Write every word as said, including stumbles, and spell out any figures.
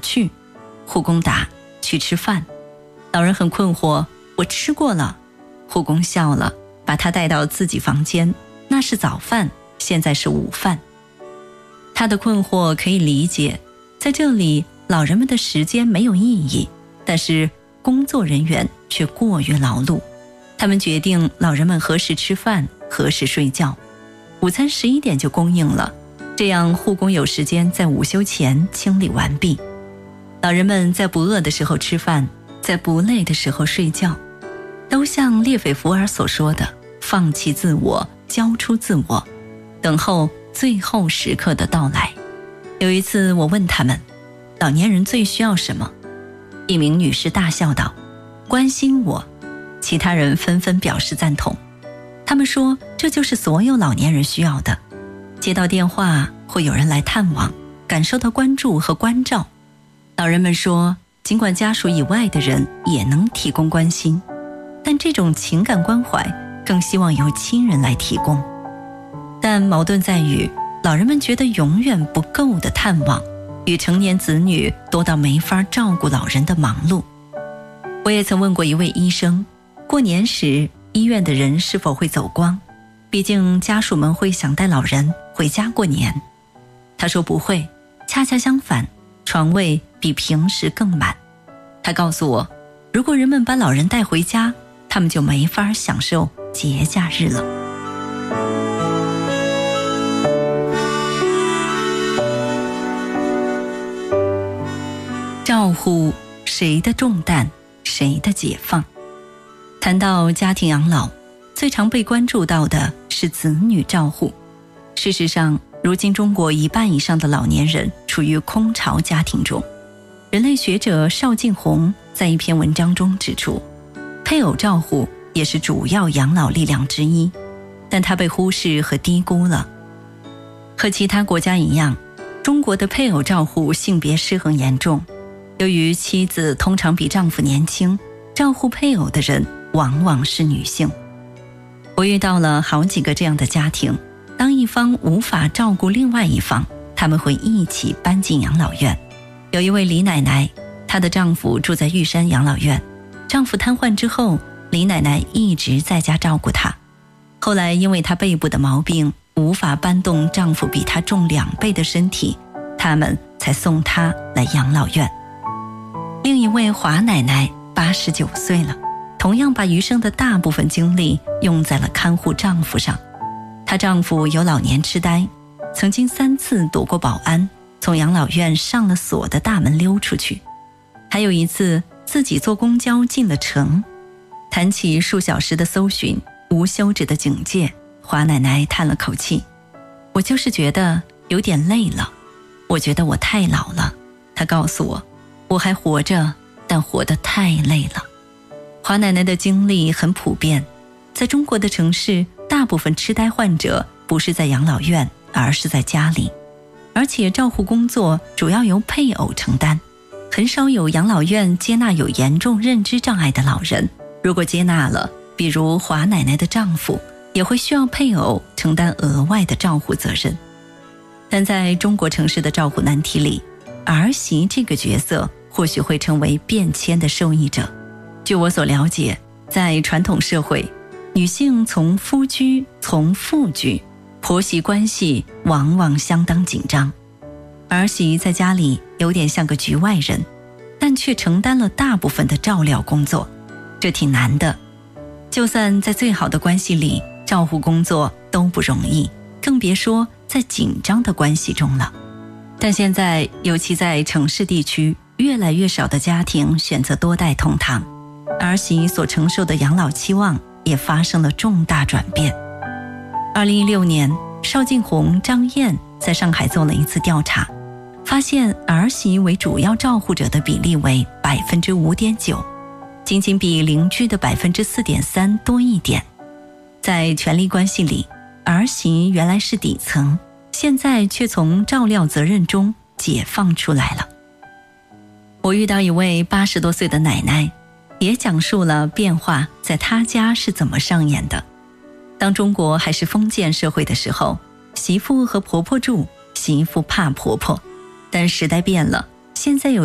去？护工答：去吃饭。老人很困惑：我吃过了。护工笑了，把他带到自己房间，那是早饭，现在是午饭。他的困惑可以理解，在这里老人们的时间没有意义，但是工作人员却过于劳碌。他们决定老人们何时吃饭，何时睡觉。午餐十一点就供应了，这样护工有时间在午休前清理完毕。老人们在不饿的时候吃饭，在不累的时候睡觉，都像列斐福尔所说的，放弃自我，交出自我，等候最后时刻的到来。有一次我问他们，老年人最需要什么？一名女士大笑道：关心我。其他人纷纷表示赞同。他们说，这就是所有老年人需要的。接到电话，会有人来探望，感受到关注和关照。老人们说，尽管家属以外的人也能提供关心，但这种情感关怀更希望由亲人来提供。但矛盾在于，老人们觉得永远不够的探望，与成年子女多到没法照顾老人的忙碌。我也曾问过一位医生，过年时医院的人是否会走光？毕竟家属们会想带老人回家过年。他说不会，恰恰相反，床位比平时更满。他告诉我，如果人们把老人带回家，他们就没法享受节假日了。照护谁的重担，谁的解放。谈到家庭养老，最常被关注到的是子女照护。事实上，如今中国一半以上的老年人处于空巢家庭中。人类学者邵劲宏在一篇文章中指出，配偶照护也是主要养老力量之一，但它被忽视和低估了。和其他国家一样，中国的配偶照护性别失衡严重。由于妻子通常比丈夫年轻，照护配偶的人往往是女性。我遇到了好几个这样的家庭，当一方无法照顾另外一方，他们会一起搬进养老院。有一位李奶奶，她的丈夫住在玉山养老院，丈夫瘫痪之后，李奶奶一直在家照顾她。后来因为她背部的毛病，无法搬动丈夫比她重两倍的身体，他们才送她来养老院。另一位华奶奶八十九岁了，同样把余生的大部分精力用在了看护丈夫上。她丈夫有老年痴呆，曾经三次躲过保安，从养老院上了锁的大门溜出去。还有一次自己坐公交进了城。谈起数小时的搜寻，无休止的警戒，华奶奶叹了口气：我就是觉得有点累了，我觉得我太老了。她告诉我，我还活着，但活得太累了。华奶奶的经历很普遍，在中国的城市，大部分痴呆患者不是在养老院，而是在家里，而且照护工作主要由配偶承担，很少有养老院接纳有严重认知障碍的老人。如果接纳了，比如华奶奶的丈夫，也会需要配偶承担额外的照护责任。但在中国城市的照护难题里，儿媳这个角色或许会成为变迁的受益者。据我所了解，在传统社会，女性从夫居从妇居，婆媳关系往往相当紧张。儿媳在家里有点像个局外人，但却承担了大部分的照料工作，这挺难的。就算在最好的关系里，照护工作都不容易，更别说在紧张的关系中了。但现在，尤其在城市地区，越来越少的家庭选择多代同堂，儿媳所承受的养老期望也发生了重大转变。二零一六年，邵劲宏、张燕在上海做了一次调查，发现儿媳为主要照护者的比例为 百分之五点九， 仅仅比邻居的 百分之四点三 多一点。在权力关系里，儿媳原来是底层，现在却从照料责任中解放出来了。我遇到一位八十多岁的奶奶，也讲述了变化在她家是怎么上演的。当中国还是封建社会的时候，媳妇和婆婆住，媳妇怕婆婆。但时代变了，现在有